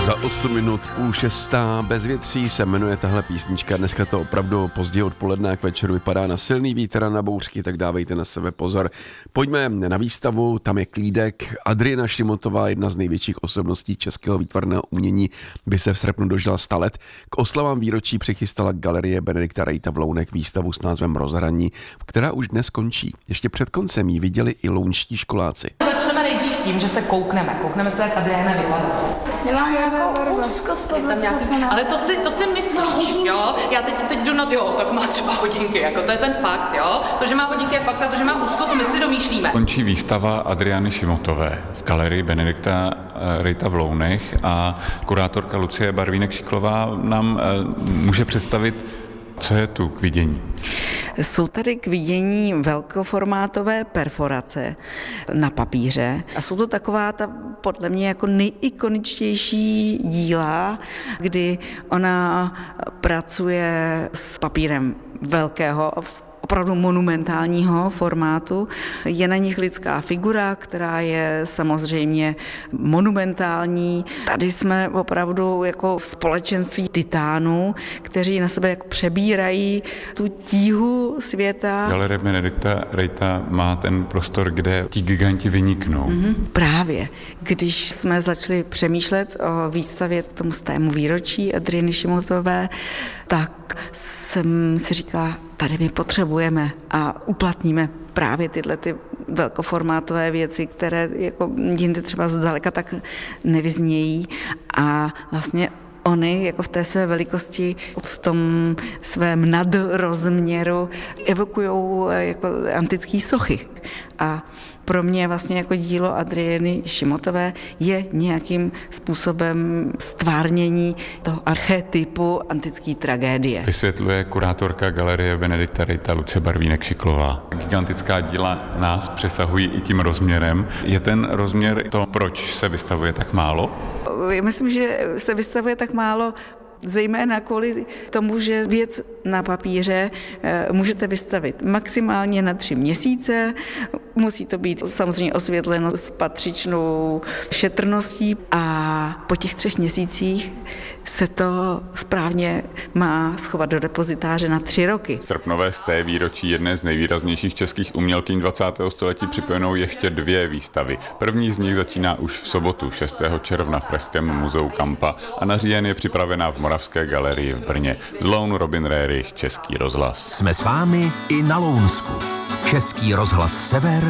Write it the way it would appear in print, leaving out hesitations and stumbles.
Za 8 minut půl šestá, Bezvětří se jmenuje tahle písnička. Dneska to opravdu později odpoledne k večeru vypadá na silný vítr a na bouřky, tak dávejte na sebe pozor. Pojďme na výstavu, tam je klídek. Adriana Šimotová, jedna z největších osobností českého výtvarného umění, by se v srpnu dožila 100 let. K oslavám výročí přichystala Galerie Benedikta Reita v Lounech výstavu s názvem Rozhraní, která už dnes končí. Ještě před koncem ji viděli i lounští školáci. Začneme nejdřív tím, že se koukneme se, jak Adriana vypadá. Nemám nějakou úzkost, ale to si myslíš, jo? Já teď jdu na, jo, tak má třeba hodinky, jako to je ten fakt, jo? To, že má hodinky je fakt, a to, že má úzkost, my si domýšlíme. Končí výstava Adriany Šimotové v Galerii Benedikta Reita v Lounech a kurátorka Lucie Barvínek-Šiklová nám může představit, co je tu k vidění. Jsou tady k vidění velkoformátové perforace na papíře a jsou to taková ta podle mě jako nejikoničtější díla, kdy ona pracuje s papírem velkého, opravdu monumentálního formátu. Je na nich lidská figura, která je samozřejmě monumentální. Tady jsme opravdu jako v společenství titánů, kteří na sebe jak přebírají tu tíhu světa. Galerie Benedikta Reita má ten prostor, kde ti giganti vyniknou. Právě. Když jsme začali přemýšlet o výstavě tomu 100. výročí Adriany Šimotové, tak jsem si říkala, tady my potřebujeme a uplatníme právě tyhle ty velkoformátové věci, které jako jinde třeba zdaleka tak nevyznějí a vlastně oni jako v té své velikosti, v tom svém nadrozměru evokujou jako antický sochy. A pro mě vlastně jako dílo Adriany Šimotové je nějakým způsobem stvárnění toho archetypu antické tragédie. Vysvětluje kurátorka Galerie Benedikta Reita Lucie Barvínek-Šiklová. Gigantická díla nás přesahují i tím rozměrem. Je ten rozměr to, proč se vystavuje tak málo? Já myslím, že se vystavuje tak málo zejména kvůli tomu, že věc na papíře můžete vystavit maximálně na 3 měsíce. Musí to být samozřejmě osvětleno s patřičnou šetrností a po těch 3 měsících se to správně má schovat do depozitáře na 3 roky. Srpnové 100. výročí jedné z nejvýraznějších českých umělkyň 20. století připojenou ještě 2 výstavy. První z nich začíná už v sobotu 6. června v Pražském muzeu Kampa a na říjen je připravená v Moravské galerii v Brně. Z Loun Robin Rerich, Český rozhlas. Jsme s vámi i na Lounsku. Český rozhlas Sever